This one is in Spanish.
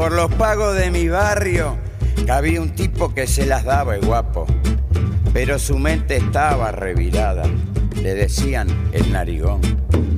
por los pagos de mi barrio había un tipo que se las daba el guapo, pero su mente estaba revirada. Le decían el narigón.